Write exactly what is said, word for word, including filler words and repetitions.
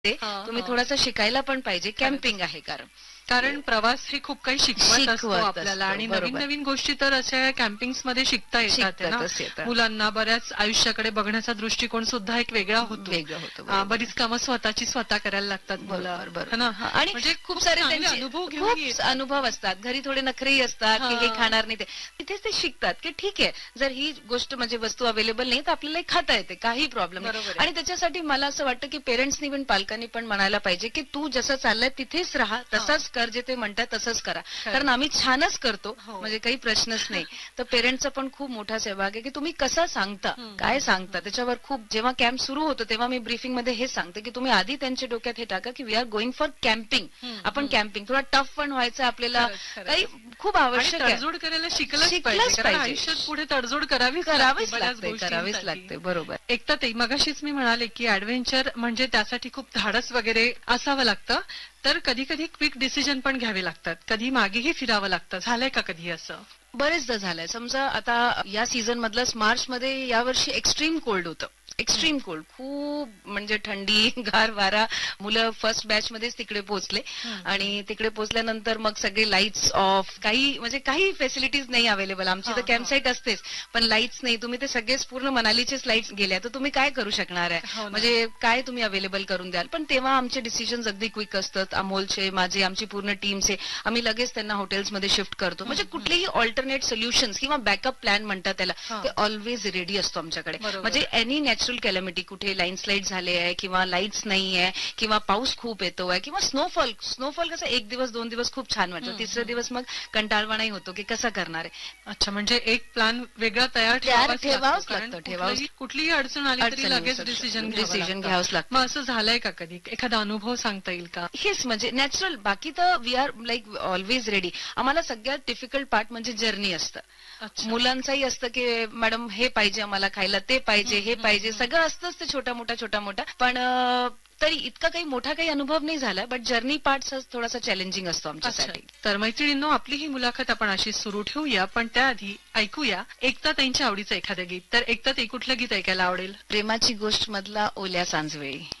ते तुम्ही थोडासा शिकायला पण पाहिजे. कॅम्पिंग आहे कारण कारण प्रवास हे खूप काही शिकवत असतो शिकवत आपल्याला असतो, आणि नवीन बरोबर. नवीन गोष्टी तर अशा कॅम्पिंग्स मध्ये शिकता येतात ना. शिकतातच येतात. मुलांना बऱ्याच आयुष्याकडे बघण्याचा दृष्टिकोन सुद्धा एक वेगळा होतो. वेगळं होतं, अं, बरोबर बरीच आहे. कामं स्वतःची स्वतः करायला लागतात मुलं, बरोबर है बरोबर ना. हा, आणि म्हणजे खूप सारे चांगले त्यांचे अनुभव घेऊन खूप येतात. अनुभव असतात. घरी थोडे नखरेही असतात की हे हा. खाणार नाही ते तिथेच ते शिकतात की ठीक आहे, जर ही गोष्ट म्हणजे वस्तू अवेलेबल नाही तर आपल्याला हे खाता येते, काही प्रॉब्लेम नाही. बरोबर आहे. आणि त्याच्यासाठी मला असं वाटतं की पेरेंट्सनी पण पालकांनी पण म्हणायला पाहिजे की तू जसं चाललंय तिथेच राहा, तसंच कर, जे ते म्हणतात तसंच करा. खरं. कारण आम्ही छानच करतो, हो. म्हणजे काही प्रश्नच नाही. तर पेरेंट्सचा पण खूप मोठा सहभाग आहे की तुम्ही कसं सांगता, हम्म, काय हम्म, सांगता, त्याच्यावर खूप. जेव्हा कॅम्प सुरू होतो तेव्हा मी ब्रीफिंग मध्ये हे सांगते की तुम्ही आधी त्यांच्या डोक्यात हे टाका की we R going for camping. हम्म, आपण हम्म. कॅम्पिंग थोडा टफ पण व्हायचं आपल्याला, खरंच, खरंच. काही खूप आणि आवश्यक आहे. तडजोड करायला शिकलंच पाहिजे, शिकलंच कारण पाहिजे. आयुष्यात पुढे तडजोड करावीच लागते करावीच बऱ्याच लागते, करावीच गोष्टींसाठी. लागते, बरोबर. एकतर ते मगाशीच मी म्हणाले की ऍडव्हेंचर म्हणजे त्यासाठी खूप धाडस वगैरे असावं लागतं. तर कधी कधी क्विक डिसिजन पण घ्यावे लागतात, कधी मागेही फिरावं लागतं. झालंय का कधी असं? बरेचदा झालंय. समजा आता या सीझन मधलं मार्च मध्ये यावर्षी एक्स्ट्रीम कोल्ड होतं. एक्स्ट्रीम कोल्ड, खूप म्हणजे थंडी, गार वारा. मुलं फर्स्ट बॅच मध्येच तिकडे पोहोचले आणि तिकडे पोहोचल्यानंतर मग सगळे लाईट्स ऑफ, काही म्हणजे काही फॅसिलिटीज नाही अवेलेबल. आमची तर कॅम्प साईट असतेच पण लाईट्स नाही. तुम्ही ते सगळेच पूर्ण मनालीचेच लाईट्स गेल्या तर तुम्ही काय करू शकणार आहे, हो ना. म्हणजे काय तुम्ही अवेलेबल करून द्याल. पण तेव्हा आमचे डिसिजन अगदी क्विक असतात. अमोलचे, माझे, आमची पूर्ण टीमचे. आम्ही लगेच त्यांना हॉटेल्समध्ये शिफ्ट करतो. म्हणजे कुठलेही ऑल्टरनेट सोल्युशन्स किंवा बॅकअप प्लॅन म्हणतात त्याला, हा. ते ऑलवेज रेडी असतो आमच्याकडे. बरोबर. म्हणजे एनी नॅचरल कॅलॅमिटी, कुठे लँडस्लाईड झाले आहे किंवा लाईट्स नाही आहे किंवा पाऊस खूप येतोय किंवा स्नोफॉल. स्नोफॉल कसं एक दिवस दोन दिवस खूप छान वाटतं, तिसरे दिवस मग कंटाळवाणाही होतो की कसं करणार आहे. अच्छा, म्हणजे एक प्लॅन वेगळा तयार तयार ठेवावाच ठेवावंच लागतो, कारण लागतं, ठेवावंच. कुठलीही कुठलीही अडचण आली तरी अडचण येऊ लगेच शकते. डिसिजन डिसिजन घ्यावंच लागतं. मग असं झालंय का कधी? एखादा अनुभव सांगता येईल का? हेच म्हणजे नॅचरल. बाकी तर we R like always ready. आम्हाला सगळ्यात डिफिकल्ट पार्ट म्हणजे जर्नी असतं. अच्छा. मुलांचंही असतं की मॅडम हे पाहिजे आम्हाला खायला, ते पाहिजे, हे पाहिजे, सगळं असतंच ते छोटा मोठा छोटा मोठा. पण अं, तरी इतका काही मोठा काही अनुभव नाही झाला. बट जर्नी पार्ट थोडासा चॅलेंजिंग असतो आमच्यासाठी. तर मैत्रिणींनो, आपली ही मुलाखत आपण अशी सुरू ठेवूया, पण त्याआधी ऐकूया एकता ताईंच्या आवडीचं एखादं गीत. तर एकता ताई, कुठलं गीत ऐकायला आवडेल? प्रेमाची गोष्ट मधला ओल्या सांजवेळी.